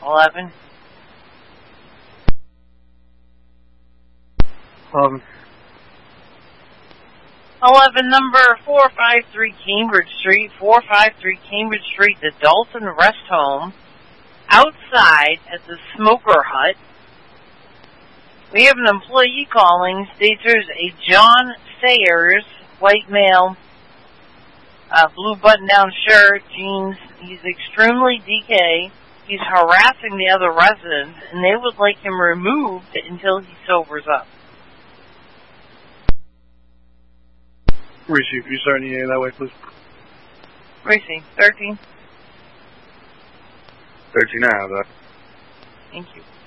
11. 11, number 453 Cambridge Street, 453 Cambridge Street, the Dalton Rest Home, outside at the Smoker Hut. We have an employee calling, states there's a John Sayers, white male, blue button-down shirt, jeans. He's extremely DK. He's harassing the other residents, and they would like him removed until he sobers up. Reese, if you start any that way, please. Reese, 13. 13, I have that. Thank you.